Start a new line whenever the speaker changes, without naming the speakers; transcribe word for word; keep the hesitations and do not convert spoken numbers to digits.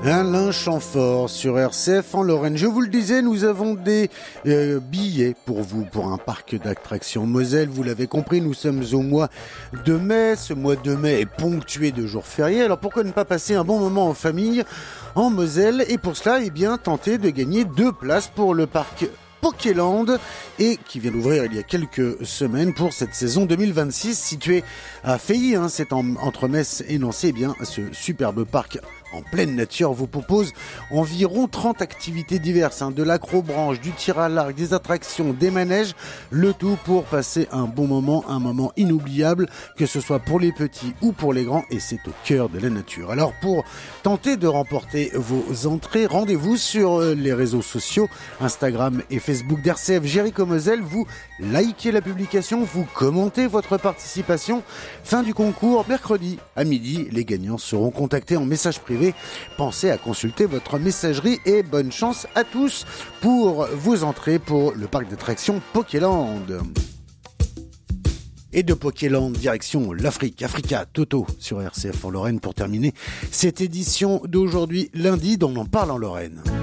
Alain Chamfort sur R C F en Lorraine. Je vous le disais, nous avons des euh, billets pour vous, pour un parc d'attractions Moselle. Vous l'avez compris, nous sommes au mois de mai. Ce mois de mai est ponctué de jours fériés. Alors pourquoi ne pas passer un bon moment en famille en Moselle? Et pour cela, eh bien, tenter de gagner deux places pour le parc Pokéland, et qui vient d'ouvrir il y a quelques semaines pour cette saison deux mille vingt-six, situé à Feilly, hein, c'est en, entre Metz et Nancy. Eh bien, ce superbe parc en pleine nature vous propose environ trente activités diverses, hein, de l'accrobranche, du tir à l'arc, des attractions, des manèges, le tout pour passer un bon moment, un moment inoubliable, que ce soit pour les petits ou pour les grands, et c'est au cœur de la nature. Alors pour tenter de remporter vos entrées, rendez-vous sur les réseaux sociaux, Instagram et Facebook d'R C F Jéricho Moselle, vous likez la publication, vous commentez votre participation. Fin du concours, mercredi à midi, les gagnants seront contactés en message privé. Pensez à consulter votre messagerie et bonne chance à tous pour vos entrées pour le parc d'attractions Pokéland. Et de Pokéland, direction l'Afrique, Africa Toto sur R C F en Lorraine pour terminer cette édition d'aujourd'hui, lundi, dont on en parle en Lorraine.